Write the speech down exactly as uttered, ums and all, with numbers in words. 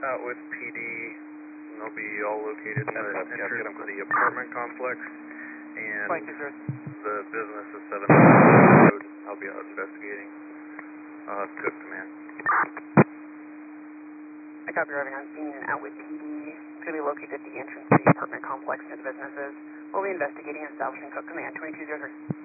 Out with P D, and they'll be all located at the entrance to the apartment complex, and the business is seven Road. I'll be out investigating. Uh, Cook Command. I copy arriving on scene out with P D. It's going to be located at the entrance to the apartment complex near the businesses. We'll be investigating and establishing Cook Command twenty-two oh three.